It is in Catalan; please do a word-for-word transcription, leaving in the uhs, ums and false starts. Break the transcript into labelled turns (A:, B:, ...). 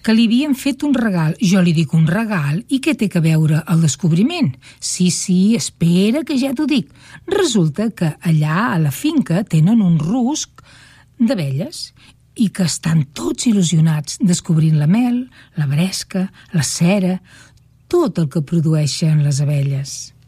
A: que li havien fet un regal. Jo li dic un regal, i què té que veure el descobriment? Sí, sí, espera que ja t'ho dic. Resulta que allà a la finca tenen un rusc d'abelles i que estan tots il·lusionats descobrint la mel, la bresca, la cera, tot el que produeixen les abelles.